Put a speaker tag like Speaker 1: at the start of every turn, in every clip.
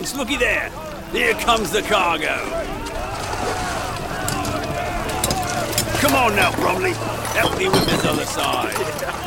Speaker 1: Friends, looky there. Here comes the cargo. Come on now, Bromley. Help me with this other side.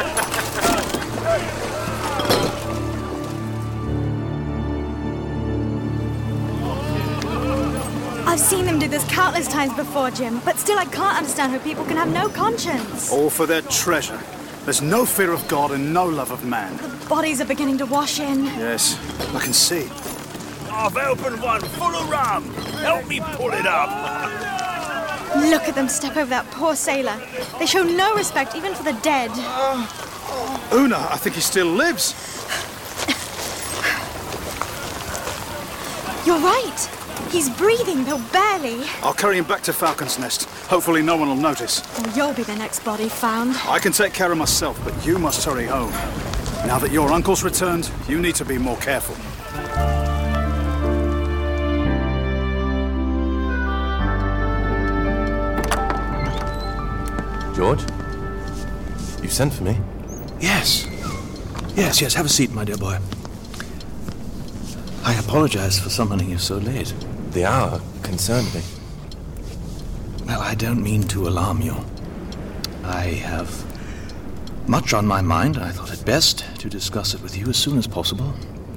Speaker 2: I've seen them do this countless times before, Jim, but still I can't understand how people can have no conscience.
Speaker 3: All for their treasure. There's no fear of God and no love of man.
Speaker 2: The bodies are beginning to wash in.
Speaker 3: Yes, I can see.
Speaker 1: I've opened one full of rum. Help me pull it up.
Speaker 2: Look at them step over that poor sailor. They show no respect even for the dead.
Speaker 3: Una, I think he still lives.
Speaker 2: You're right. He's breathing, though barely.
Speaker 3: I'll carry him back to Falcon's Nest. Hopefully no one will notice.
Speaker 2: Oh, you'll be the next body found.
Speaker 3: I can take care of myself, but you must hurry home. Now that your uncle's returned, you need to be more careful.
Speaker 4: George? You sent for me?
Speaker 5: Yes. Yes, have a seat, my dear boy. I apologize for summoning you so late.
Speaker 4: The hour concerned me.
Speaker 5: Well, I don't mean to alarm you. I have much on my mind. I thought it best to discuss it with you as soon as possible.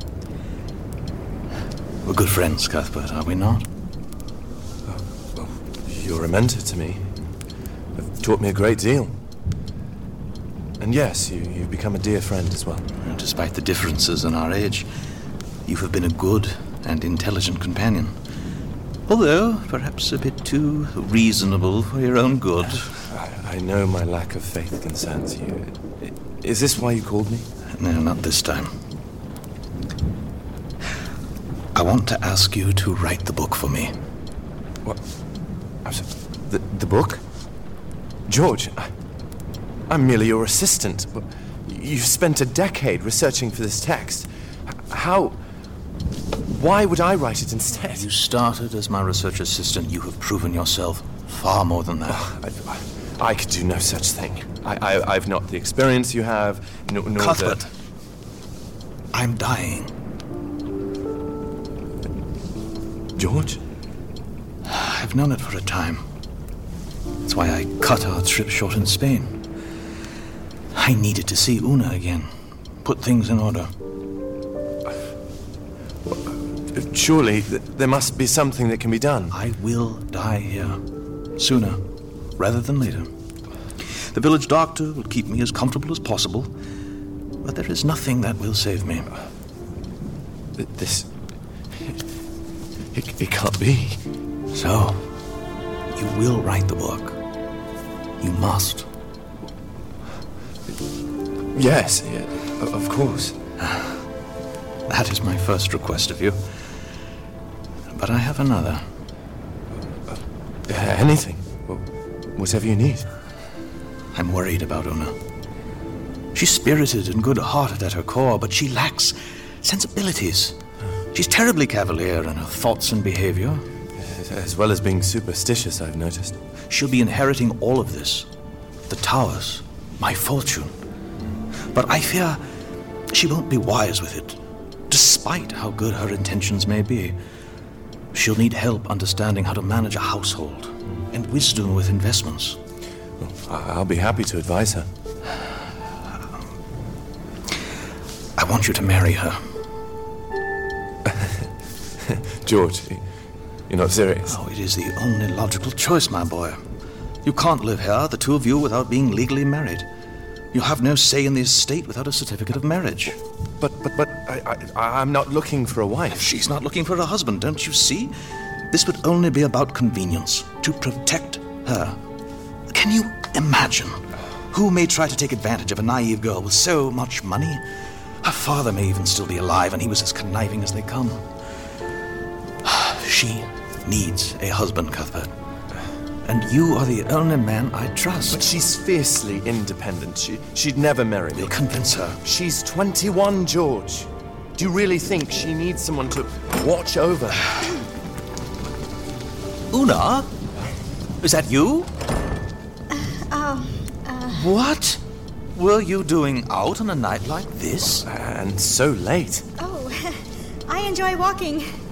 Speaker 5: We're good friends, Cuthbert, are we not?
Speaker 4: Well, you're a mentor to me. You've taught me a great deal. And yes, you've become a dear friend as well.
Speaker 5: And despite the differences in our age, you have been a good and intelligent companion. Although, perhaps a bit too reasonable for your own good.
Speaker 4: I know my lack of faith concerns you. Is this why you called me?
Speaker 5: No, not this time. I want to ask you to write the book for me.
Speaker 4: What? The book? George, I'm merely your assistant. But you've spent a decade researching for this text. How... Why would I write it instead?
Speaker 5: You started as my research assistant. You have proven yourself far more than that.
Speaker 4: I could do no such thing. I've not the experience you have, nor
Speaker 5: Cuthbert, I'm dying.
Speaker 4: George?
Speaker 5: I've known it for a time. That's why I cut our trip short in Spain. I needed to see Una again. Put things in order.
Speaker 4: Surely there must be something that can be done.
Speaker 5: I will die here. Sooner, rather than later. The village doctor will keep me as comfortable as possible, but there is nothing that will save me.
Speaker 4: This... It can't be.
Speaker 5: So, you will write the book. You must.
Speaker 4: Yes, of course.
Speaker 5: That is my first request of you. But I have another.
Speaker 4: Anything. Whatever you need.
Speaker 5: I'm worried about Una. She's spirited and good-hearted at her core, but she lacks sensibilities. She's terribly cavalier in her thoughts and behavior.
Speaker 4: As well as being superstitious, I've noticed.
Speaker 5: She'll be inheriting all of this. The towers, my fortune. But I fear she won't be wise with it, despite how good her intentions may be. She'll need help understanding how to manage a household and wisdom with investments.
Speaker 4: Well, I'll be happy to advise her.
Speaker 5: I want you to marry her.
Speaker 4: George, you're not serious?
Speaker 5: Oh, it is the only logical choice, my boy. You can't live here, the two of you, without being legally married. You have no say in the estate without a certificate of marriage.
Speaker 4: But I'm not looking for a wife.
Speaker 5: She's not looking for a husband, don't you see? This would only be about convenience, to protect her. Can you imagine who may try to take advantage of a naive girl with so much money? Her father may even still be alive, and he was as conniving as they come. She needs a husband, Cuthbert. And you are the only man I trust.
Speaker 4: But she's fiercely independent. She'd never marry me.
Speaker 5: You'll convince her.
Speaker 4: She's 21, George. Do you really think she needs someone to watch over her?
Speaker 5: Una? Is that you? What were you doing out on a night like this?
Speaker 4: And so late.
Speaker 2: Oh, I enjoy walking.